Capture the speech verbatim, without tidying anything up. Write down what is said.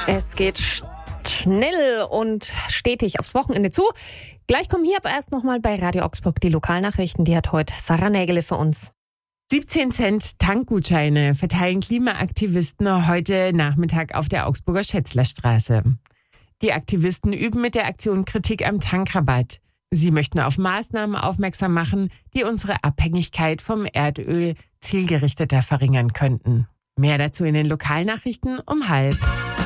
Es geht schnell und stetig aufs Wochenende zu. Gleich kommen hier aber erst nochmal bei Radio Augsburg die Lokalnachrichten. Die hat heute Sarah Nägele für uns. siebzehn Cent Tankgutscheine verteilen Klimaaktivisten heute Nachmittag auf der Augsburger Schätzlerstraße. Die Aktivisten üben mit der Aktion Kritik am Tankrabatt. Sie möchten auf Maßnahmen aufmerksam machen, die unsere Abhängigkeit vom Erdöl zielgerichteter verringern könnten. Mehr dazu in den Lokalnachrichten um halb.